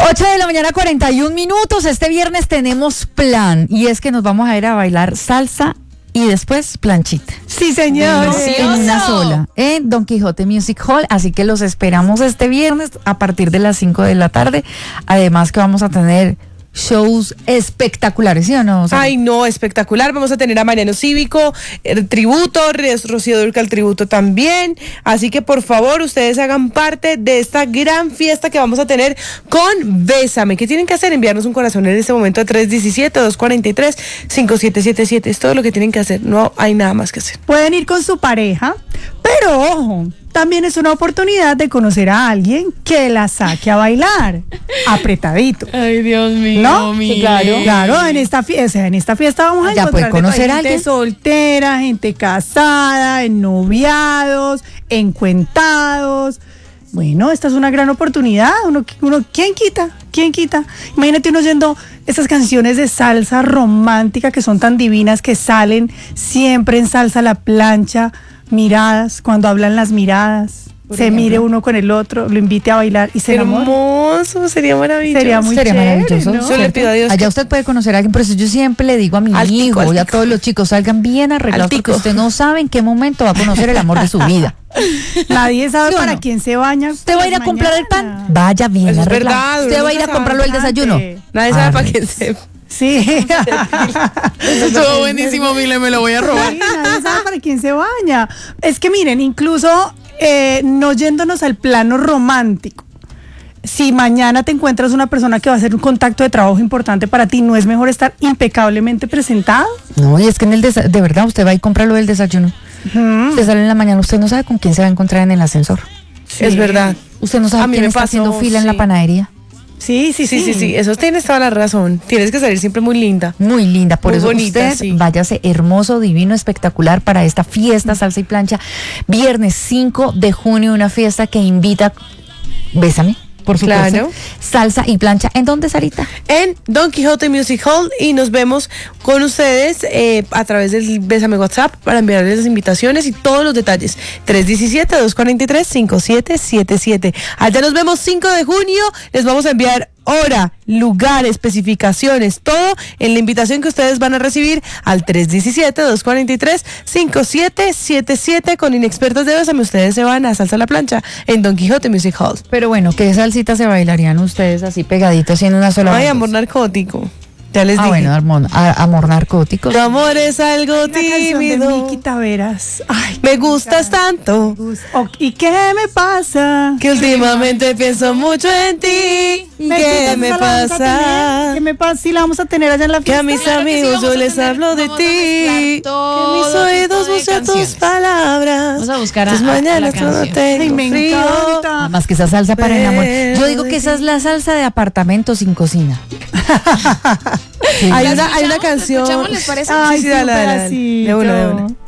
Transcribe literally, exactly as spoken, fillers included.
ocho de la mañana, cuarenta y un minutos. Este viernes tenemos plan y es que nos vamos a ir a bailar salsa y después planchita. Sí, señor. En una sola, en Don Quijote Music Hall. Así que los esperamos este viernes a partir de las cinco de la tarde. Además que vamos a tener shows espectaculares, ¿sí o no? O sea, Ay, no, espectacular. Vamos a tener a Mariano Cívico, el tributo, Rocío Dúrcal tributo también. Así que por favor, ustedes hagan parte de esta gran fiesta que vamos a tener con Bésame. ¿Qué tienen que hacer? Enviarnos un corazón en este momento a tres uno siete, dos cuatro tres, cinco siete siete siete. Es todo lo que tienen que hacer. No hay nada más que hacer. Pueden ir con su pareja, pero ojo, también es una oportunidad de conocer a alguien que la saque a bailar apretadito. Ay, Dios mío. ¿No? Sí, claro, claro, en esta fiesta, o sea, en esta fiesta vamos a ya encontrar puede conocer a gente alguien soltera, gente casada, ennoviados, encuentados. Bueno, esta es una gran oportunidad. Uno, uno, ¿quién quita? ¿Quién quita? Imagínate uno oyendo esas canciones de salsa romántica que son tan divinas, que salen siempre en salsa a la plancha, miradas, cuando hablan las miradas. Se ejemplo, mire uno con el otro, lo invite a bailar y se enamora. Hermoso, sería maravilloso. Sería muy Sería chévere, maravilloso. ¿no? Yo le pido a Dios allá que... usted puede conocer a alguien, por eso yo siempre le digo a mi Altico, hijo y a altico. todos los chicos, salgan bien arreglados, Altico. porque usted no sabe en qué momento va a conocer el amor de su vida. Nadie sabe ¿Sí o para no? quién se baña. ¿Usted va a ir a comprar el pan? mañana. Vaya bien Eso es arreglado. verdad, ¿Usted uno va a ir a no comprarlo el sabe. desayuno? Nadie sabe para Arre. quién se... Sí. Estuvo buenísimo, Mile, me lo voy a robar. Sí, nadie sabe para quién se baña. Es que miren, incluso eh, no yéndonos al plano romántico, si mañana te encuentras una persona que va a hacer un contacto de trabajo importante para ti, ¿no es mejor estar impecablemente presentado? No, y es que en el desa- de verdad usted va a ir a comprarlo del desayuno. Mm. Usted sale en la mañana, usted no sabe con quién se va a encontrar en el ascensor. Sí. Es verdad. Usted no sabe A mí quién me está pasó, haciendo fila en la sí. panadería. Sí, sí, Sí, sí, sí, eso tienes toda la razón. Tienes que salir siempre muy linda. Muy linda, por Muy eso bonita, usted sí. váyase hermoso, divino, espectacular para esta fiesta salsa y plancha. Viernes cinco de junio, una fiesta que invita, Bésame, por supuesto, Claro. salsa y plancha. ¿En dónde, Sarita? En Don Quijote Music Hall y nos vemos con ustedes eh, a través del Bésame WhatsApp para enviarles las invitaciones y todos los detalles. tres uno siete, dos cuatro tres, cinco siete siete siete. Allá nos vemos cinco de junio. Les vamos a enviar hora, lugar, especificaciones, todo en la invitación que ustedes van a recibir al tres uno siete, dos cuatro tres, cinco siete siete siete. Con Inexpertos de Bésame, ustedes se van a Salsa a la Plancha en Don Quijote Music Hall. Pero bueno, ¿qué salsita se bailarían ustedes así pegaditos y en una sola Ay, vez? amor narcótico. Ya les Ah, dije. bueno, amor, a- amor narcótico. Tu amor es algo Una canción de tímido. Miki Taveras. Ay, Me gustas tanto oh, ¿y qué me pasa? que últimamente pienso mucho en ti. ¿Qué me pasa? ¿Qué me pasa? Sí, la vamos a tener allá en la Que fiesta. a mis Claro que sí, amigos vamos yo a les tener- hablo de vamos a ti. mezclar Que todo mis oídos tipo de buscan tus canciones. palabras. Vamos a buscar a- Tus a- a la mañanas todo canción. tengo Ay, me frío. encanta. Más que esa salsa para enamorar. Yo digo que esa es la salsa de apartamento sin cocina. Sí. Hay ¿La una, hay una escuchamos? ¿La canción. escuchamos, les parece? Sí, Ay, sí, sí, dale, un dale, dale. pedacito. De una, de una.